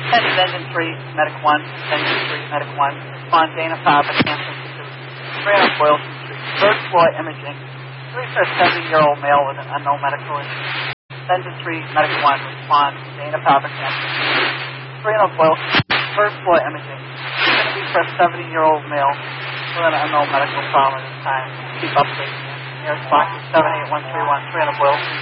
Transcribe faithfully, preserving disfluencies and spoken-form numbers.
Send Engine three, Medic one, Engine three, Medic one. Respond Dana Fabric, Hampton Pursuit. three hundred Boylston Street. Third floor imaging. three for a seventy-year-old male with an unknown medical issue. Engine three, Medic one. Respond Dana Fabric, Hampton Pursuit. three hundred Boylston Street. Third floor imaging. It's going to be for a seventy-year-old male with an unknown medical problem at this time. Keep updating. Here's Lockheed seven eight one three one, three hundred Boylston